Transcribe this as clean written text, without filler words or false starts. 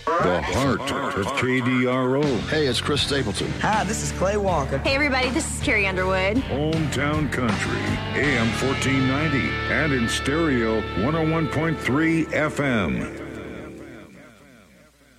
The heart of KDRO. Hey, it's Chris Stapleton. Hi, this is Clay Walker. Hey, everybody, this is Carrie Underwood. Hometown Country, AM 1490, and in stereo 101.3 FM.